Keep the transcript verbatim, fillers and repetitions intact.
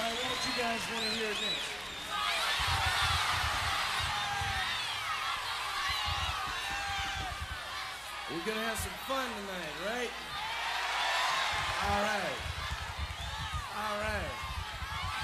right, what you guys want to hear next? We're gonna have some fun tonight, right?